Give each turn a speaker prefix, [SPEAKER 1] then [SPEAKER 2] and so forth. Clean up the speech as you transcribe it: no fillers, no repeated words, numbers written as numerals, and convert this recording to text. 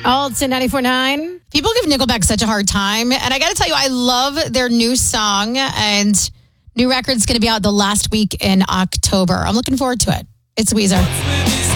[SPEAKER 1] Oh, it's in 94.9.
[SPEAKER 2] People give Nickelback such a hard time. And I got to tell you, I love their new song. And new record's going to be out the last week in October. I'm looking forward to it. It's Weezer.